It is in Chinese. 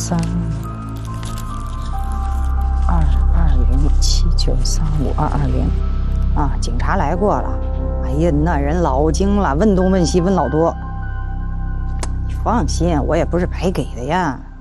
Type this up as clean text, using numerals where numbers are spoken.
22079352220啊，警察来过了。哎呀，那人老精了，问东问西问老多。你放心，我也不是白给的呀。